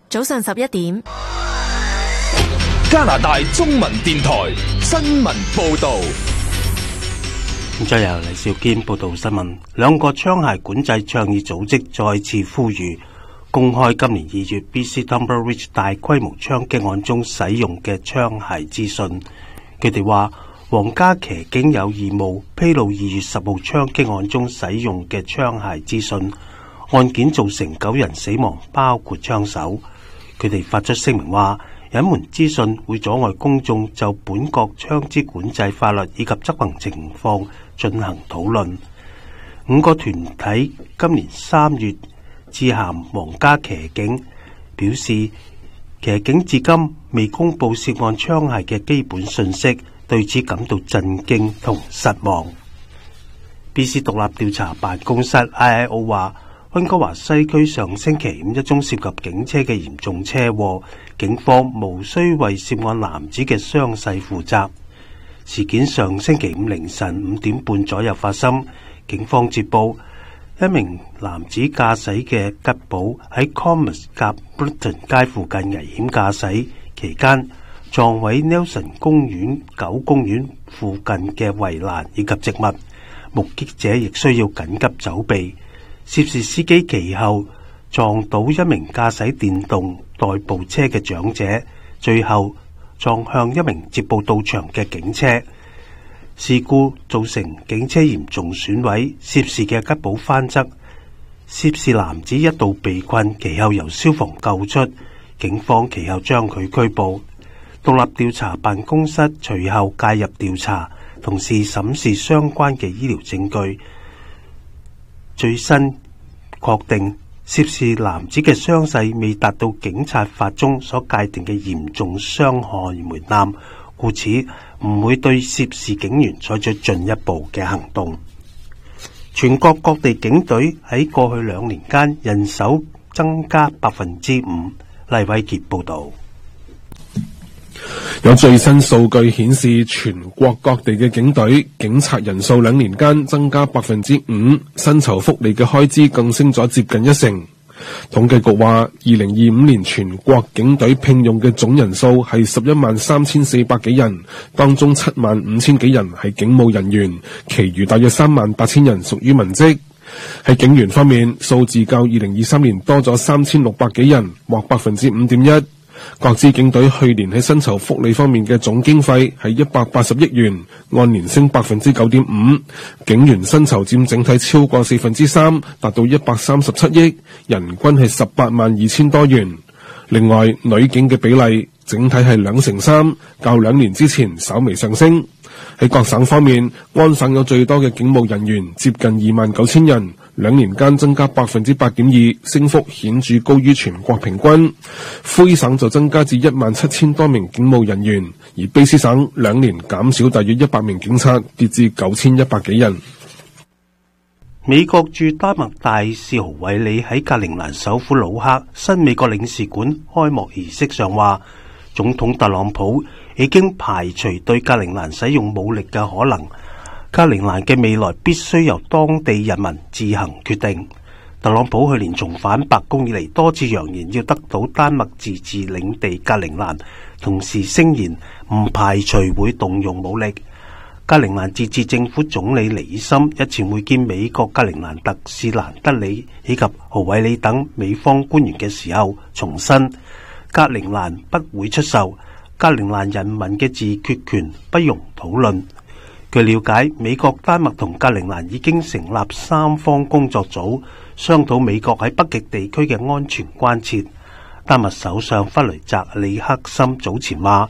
早上11點， 加拿大中文電台新聞報道。 再由黎兆堅報道新聞。兩個槍械管制倡議組織再次呼籲公開今年2月 BC Tumble-Ridge 大規模槍擊案中使用嘅槍械資訊。佢哋話皇家騎警有義務披露2月10號槍擊案中使用嘅槍械資訊。案件造成9人死亡，包括槍手。佢哋發出聲明話，隱瞞資訊會阻礙公眾就本國槍支管制法律以及執行情況進行討論。5個團體今年3月致函皇家騎警，表示騎警至今未公布涉案槍械嘅基本信息，對此感到震驚同失望。BC 獨立調查辦公室 IIO 話，溫哥華西區上星期5一宗涉及警車嘅嚴重車禍，警方無需為涉案男子嘅傷勢負責。事件上星期5凌晨5點半左右發生，警方接報一名男子駕駛嘅吉寶喺 Commerce 及 Britton 街附近危險駕駛期間撞毀 Nelson 公園9公園附近嘅圍欄以及植物，目擊者亦需要緊急走避。涉事司機其後撞到一名駕駛電動代步車嘅長者，最後撞向一名接報到場嘅警車。事故造成警車嚴重損毀，涉事嘅吉寶翻側，涉事男子一度被困，其後由消防救出，警方其後將佢拘捕。獨立調查辦公室隨後介入調查，同時審視相關嘅醫療證據。最新確定涉事男子嘅傷勢未達到警察法中所界定嘅嚴重傷害門檻，故此唔會對涉事警員採取進一步嘅行動。全國各地警隊喺過去2年間人手增加 5%。黎偉傑報導。 有最新數據顯示，全國各地嘅警隊警察人數2年間增加 5%， 薪酬福利嘅開支更升咗接近1成。統計局話，2025年全國警隊聘用嘅總人數係113400幾人，當中75000幾人係警務人員，其餘大約38000人屬於文職。喺警員方面，數字較2023年多咗3600幾人，或 5.1%。各支警隊去年喺薪酬福利方面嘅總經費係180億元，按年升 9.5%。警員薪酬佔整體超過3%，達到137億，人均係182000多元。另外，女警嘅比例整體係2.3%，較2年之前稍微上升。喺各省方面，安省有最多嘅警務人員，接近29000人，2年間增加 8.2%， 升幅顯著高於全國平均。魁省就增加至17000多名警務人員，而卑斯省2年減少大約100名警察，跌至9100幾人。 美國駐丹麥大使豪偉里喺格陵蘭首府魯克新美國領事館開幕儀式上話，總統特朗普已經排除對格陵蘭使用武力嘅可能，格陵蘭嘅未來必須由當地人民自行決定。特朗普去年重返白宮以嚟，多次揚言要得到丹麥自治領地格陵蘭，同時聲言唔排除會動用武力。格陵蘭自治政府總理尼森日前會見美國格陵蘭特使蘭德里以及豪偉里等美方官員嘅時候，重申格陵蘭不會出售，格陵蘭人民嘅自決權不容討論。據了解，美國、丹麥同格陵蘭已經成立3方工作組，商討美國喺北極地區嘅安全關切。丹麥首相弗雷澤里克森早前話，